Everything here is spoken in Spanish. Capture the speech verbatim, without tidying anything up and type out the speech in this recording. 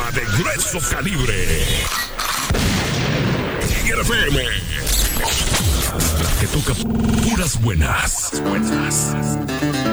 programa de grueso calibre. Tiger F M. La que toca puras buenas. Buenas.